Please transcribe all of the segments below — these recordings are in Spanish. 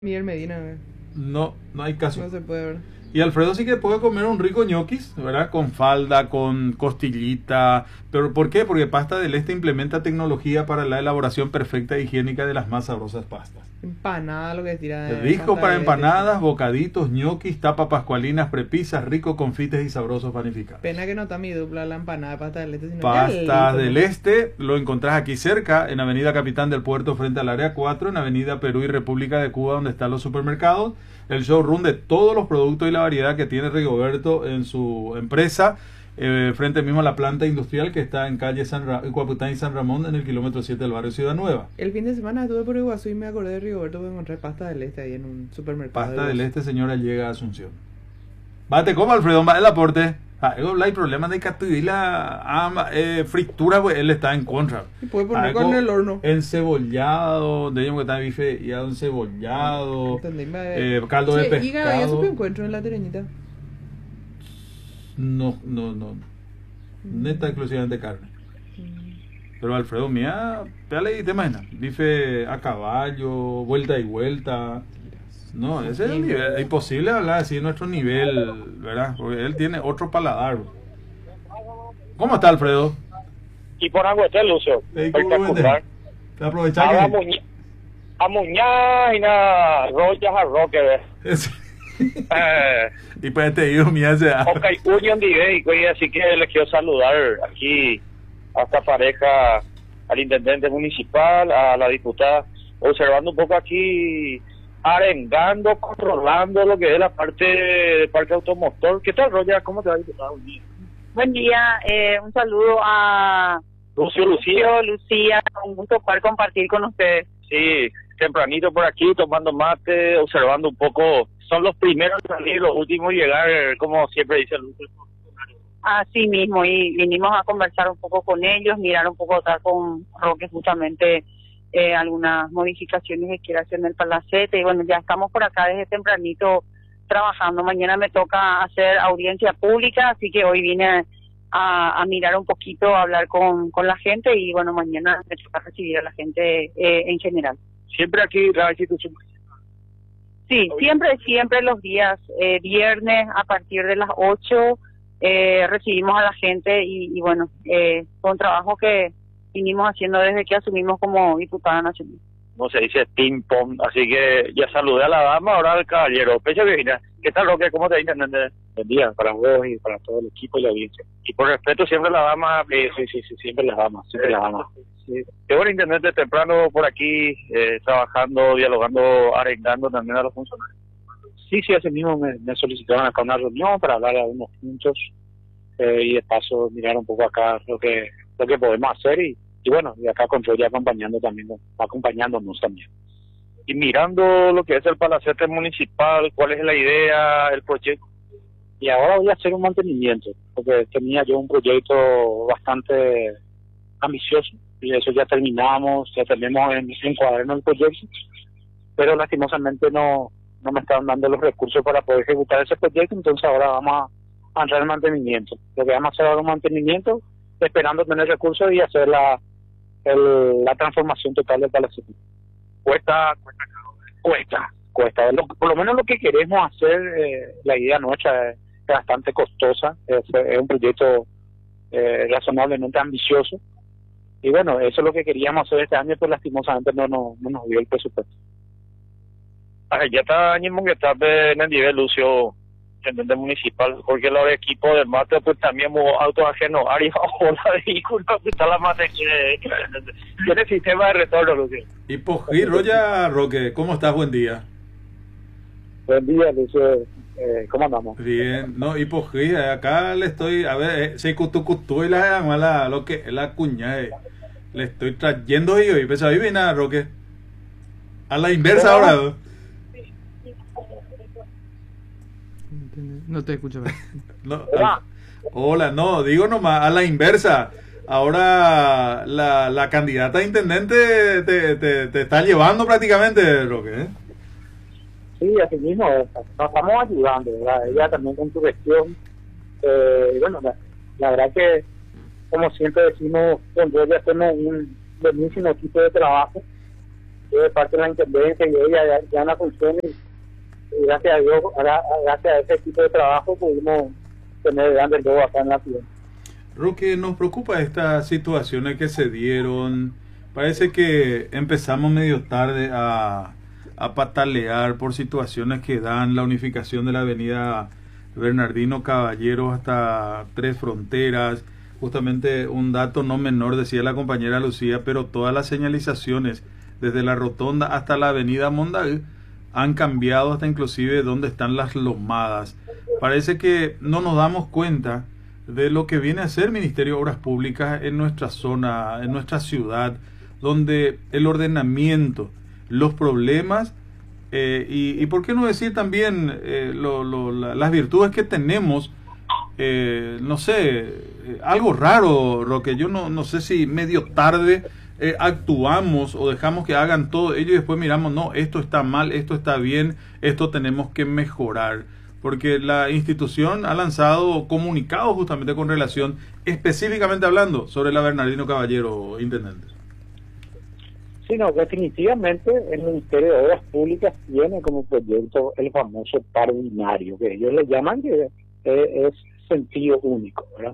Miguel Medina, No, no hay caso. no se puede ver. Y Alfredo sí que puede comer un rico ñoquis, ¿verdad? Con falda, con costillita. ¿Pero por qué? Porque Pasta del Este implementa tecnología para la elaboración perfecta e higiénica de las más sabrosas pastas. Empanada, lo que tira de Rico pasta para de este. empanadas, bocaditos, ñoquis, tapa pascualinas, prepisas, rico confites y sabrosos panificados. Pena que no está mi dupla la empanada de pasta del este, sino Pasta ya del Este lo encontrás aquí cerca, en Avenida Capitán del Puerto frente al Área 4, en Avenida Perú y República de Cuba, donde están los supermercados. El showroom de todos los productos y la variedad que tiene Rigoberto en su empresa, frente mismo a la planta industrial que está en calle Cuapután y San Ramón, en el kilómetro 7 del barrio Ciudad Nueva. El fin de semana estuve por Iguazú y me acordé de Rigoberto porque encontré pasta del este ahí en un supermercado. Pasta del Este, señora, llega a Asunción. Bate como Alfredo, va el aporte. Hay problemas de que la fritura, pues él está en contra. Y puede poner con el horno. Encebollado, de que está bife y encebollado, caldo de pescado. ¿Y ya supe encuentro en la tereñita? No. Neta, exclusivamente carne. Pero Alfredo, mía, pégale y te imaginas. Bife a caballo, vuelta y vuelta. No, ese es el nivel. Es imposible hablar así de nuestro nivel, ¿verdad? Porque él tiene otro paladar. ¿Cómo está, Alfredo? Y por Agüetel, Lucio. Espectacular. Te aprovechás que... A muñá y na rollas a roque, Y pues te digo, mía, Ok, Unión de así que les quiero saludar aquí a esta pareja, al intendente municipal, a la diputada, observando un poco aquí, arengando, controlando lo que es la parte del parque automotor. ¿Qué tal, Roya? ¿Cómo te va, diputada? Buen día, un saludo a Lucía, un gusto poder compartir con ustedes. Sí, tempranito por aquí, tomando mate, observando un poco. Son los primeros en salir, los últimos en llegar, como siempre dice Lucio. Así mismo, y vinimos a conversar un poco con ellos, mirar un poco acá con Roque justamente algunas modificaciones que quiere hacer en el palacete, y bueno, ya estamos por acá desde tempranito trabajando. Mañana me toca hacer audiencia pública, así que hoy vine a mirar un poquito, a hablar con la gente, y bueno, mañana me toca recibir a la gente en general. Siempre aquí la institución. Sí, siempre los días viernes a partir de las 8 recibimos a la gente y bueno, con trabajo que vinimos haciendo desde que asumimos como diputada nacional. No se dice ping pong, así que ya saludé a la dama, ahora al caballero. Pecho Virginia, ¿qué tal, Roque? ¿Cómo te dicen? Buen día para vos y para todo el equipo y la audiencia. Y por respeto siempre la dama, sí, siempre las damas, Sí. Qué bueno, intendente, temprano por aquí, trabajando, dialogando, arengando también a los funcionarios. Sí, así mismo me solicitaron acá una reunión para hablar de algunos puntos y de paso mirar un poco acá lo que podemos hacer y bueno, y acá con Roya acompañándonos también. Y mirando lo que es el palacete municipal, cuál es la idea, el proyecto. Y ahora voy a hacer un mantenimiento, porque tenía yo un proyecto bastante ambicioso, y eso ya terminamos, ya tenemos en cuaderno el proyecto, pero lastimosamente no me están dando los recursos para poder ejecutar ese proyecto, entonces ahora vamos a entrar en mantenimiento. Lo que vamos a hacer ahora es un mantenimiento, esperando tener recursos y hacer la transformación total del palacete. Cuesta. Por lo menos lo que queremos hacer, la idea nuestra es bastante costosa, es un proyecto razonablemente ambicioso, y bueno, eso es lo que queríamos hacer este año, pero lastimosamente no nos dio el presupuesto. Ya está ánimo que está en el nivel, Lucio, intendente municipal, porque los equipos del mate pues también autos ajenos, áreas o la vehículo, está la mate tiene sistema de retorno, Lucio. Y pues, Roya, Roque, ¿cómo estás? Buen día. Buen día, Lucio. ¿Cómo andamos? Bien, no, y pues acá le estoy, a ver, se cutu y lo que la cuña, le estoy trayendo y pues ahí viene Roque. A la inversa ahora. No te escucho. No, hola, no, digo nomás, a la inversa. Ahora la candidata a intendente te está llevando prácticamente, Roque, Sí, así mismo, nos estamos ayudando, ¿verdad? Ella también con su gestión. Bueno, la verdad que, como siempre decimos, con Roger hacemos un buenísimo equipo de trabajo de parte de la Intendencia y ella ya no funciona y gracias a Dios, gracias a ese tipo de trabajo pudimos tener grandes logros acá en la ciudad. Roque, nos preocupa estas situaciones que se dieron. Parece que empezamos medio tarde a patalear por situaciones que dan la unificación de la avenida Bernardino Caballero hasta Tres Fronteras. Justamente un dato no menor, decía la compañera Lucía, pero todas las señalizaciones desde la rotonda hasta la avenida Mondaú han cambiado hasta inclusive donde están las lomadas. Parece que no nos damos cuenta de lo que viene a ser Ministerio de Obras Públicas en nuestra zona, en nuestra ciudad, donde el ordenamiento, los problemas y por qué no decir también las virtudes que tenemos, no sé, algo raro, Roque, yo no sé si medio tarde actuamos o dejamos que hagan todo ello y después miramos, no, esto está mal, esto está bien, esto tenemos que mejorar, porque la institución ha lanzado comunicados justamente con relación, específicamente hablando sobre la Bernardino Caballero, intendente. Sí, no, definitivamente el Ministerio de Obras Públicas tiene como proyecto el famoso par binario, que ellos le llaman que es sentido único, ¿verdad?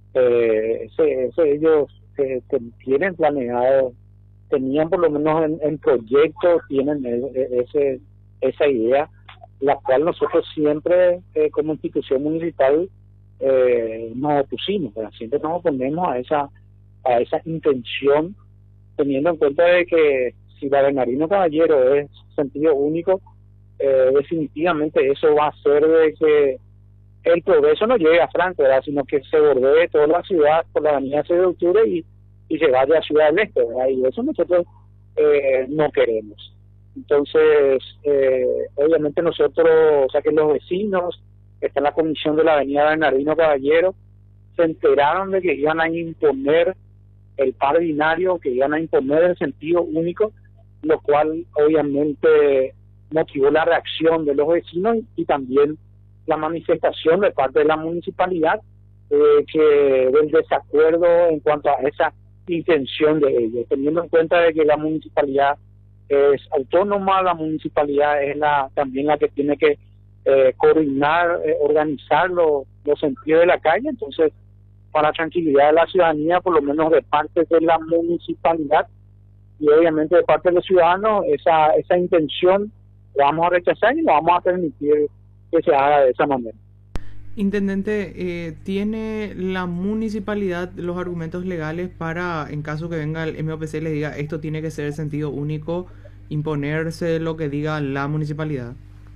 Ellos tienen planeado, tenían por lo menos en proyecto, tienen esa idea, la cual nosotros siempre como institución municipal nos opusimos, ¿verdad? Siempre nos oponemos a esa intención, teniendo en cuenta de que si la Bernardino Caballero es sentido único, definitivamente eso va a hacer de que el progreso no llegue a Franco, ¿verdad? Sino que se bordee toda la ciudad por la avenida 6 de octubre y se vaya a Ciudad del Este, ¿verdad? Y eso nosotros no queremos. Entonces, obviamente nosotros, o sea que los vecinos, está en la comisión de la avenida Bernardino Caballero, se enteraron de que iban a imponer el par binario, que iban a imponer el sentido único, lo cual obviamente motivó la reacción de los vecinos y también la manifestación de parte de la municipalidad del desacuerdo en cuanto a esa intención de ellos, teniendo en cuenta de que la municipalidad es autónoma, la municipalidad es también la que tiene que coordinar, organizar los sentidos de la calle. Entonces, para la tranquilidad de la ciudadanía, por lo menos de parte de la municipalidad y obviamente de parte de los ciudadanos, esa intención la vamos a rechazar y la vamos a permitir que se haga de esa manera. Intendente, ¿tiene la municipalidad los argumentos legales para, en caso que venga el MOPC y les diga esto tiene que ser sentido único, imponerse lo que diga la municipalidad?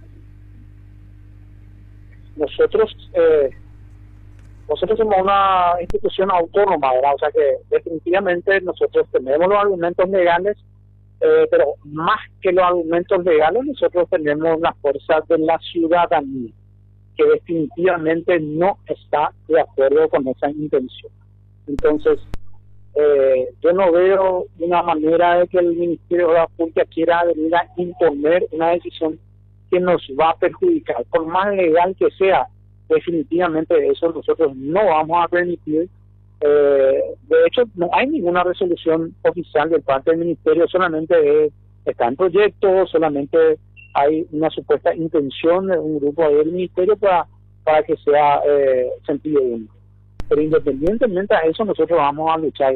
Nosotros somos una institución autónoma, ¿verdad? O sea que definitivamente nosotros tenemos los argumentos legales, pero más que los argumentos legales, nosotros tenemos la fuerza de la ciudadanía, que definitivamente no está de acuerdo con esa intención. Entonces, yo no veo una manera de que el Ministerio de Obras Públicas quiera venir a imponer una decisión que nos va a perjudicar, por más legal que sea. Definitivamente eso nosotros no vamos a permitir. De hecho, no hay ninguna resolución oficial de parte del Ministerio, solamente está en proyecto, solamente hay una supuesta intención de un grupo del Ministerio para que sea sentido único. Pero independientemente de eso, nosotros vamos a luchar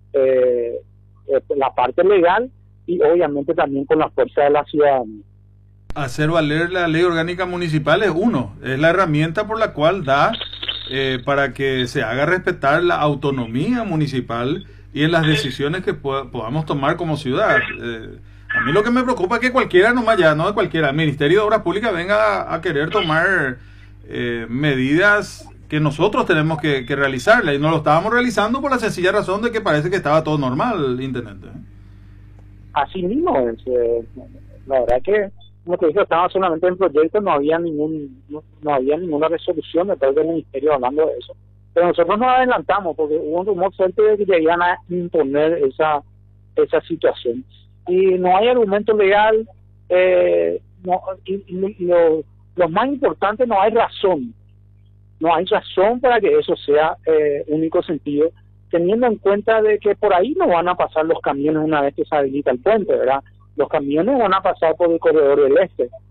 la parte legal y obviamente también con la fuerza de la ciudadanía. Hacer valer la ley orgánica municipal es la herramienta por la cual da para que se haga respetar la autonomía municipal y en las decisiones que podamos tomar como ciudad. A mí lo que me preocupa es que cualquiera, el Ministerio de Obras Públicas venga a querer tomar medidas que nosotros tenemos que realizarla, y no lo estábamos realizando por la sencilla razón de que parece que estaba todo normal, intendente. Así mismo es, la verdad que, como te dije, estaba solamente en proyecto, no había ninguna resolución de parte del Ministerio hablando de eso, pero nosotros nos adelantamos porque hubo un rumor fuerte de que iban a imponer esa situación. Y no hay argumento legal, lo más importante, no hay razón para que eso sea único sentido, teniendo en cuenta de que por ahí no van a pasar los camiones una vez que se habilita el puente, ¿verdad? los camiones van a pasar por el corredor del este,